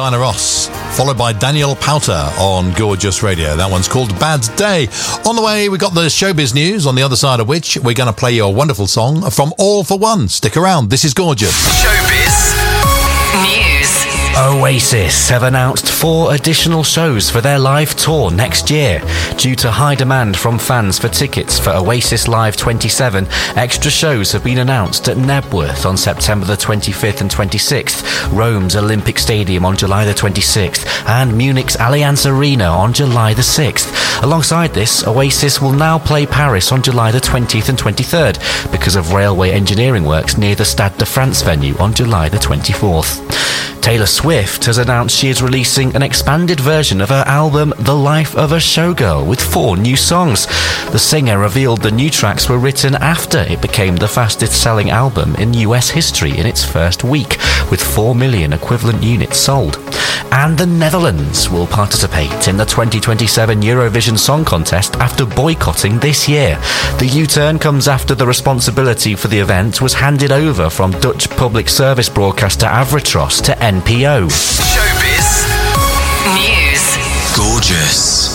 Diana Ross, followed by Daniel Powter on Gorgeous Radio. That one's called Bad Day. On the way, we got the showbiz news, on the other side of which we're going to play you a wonderful song from All for One. Stick around, this is Gorgeous. Showbiz news. Oasis have announced 4 additional shows for their live tour next year. Due to high demand from fans for tickets for Oasis Live 27, extra shows have been announced at Knebworth on September the 25th and 26th, Rome's Olympic Stadium on July the 26th, and Munich's Allianz Arena on July the 6th. Alongside this, Oasis will now play Paris on July the 20th and 23rd because of railway engineering works near the Stade de France venue on July the 24th. Taylor Swift has announced she is releasing an expanded version of her album The Life of a Showgirl with 4 new songs. The singer revealed the new tracks were written after it became the fastest selling album in US history in its first week, with 4 million equivalent units sold. And the Netherlands will participate in the 2027 Eurovision Song Contest after boycotting this year. The U-turn comes after the responsibility for the event was handed over from Dutch public service broadcaster Avrotros to NPO. Showbiz news. Gorgeous.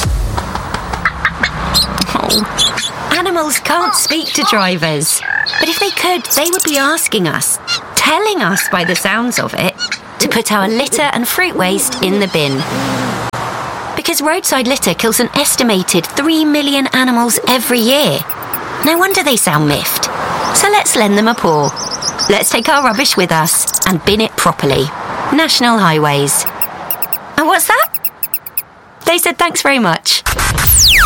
Animals can't speak to drivers. But if they could, they would be asking us, telling us by the sounds of it, to put our litter and fruit waste in the bin. Because roadside litter kills an estimated 3 million animals every year. No wonder they sound miffed. So let's lend them a paw. Let's take our rubbish with us and bin it properly. National Highways. And what's that? They said thanks very much.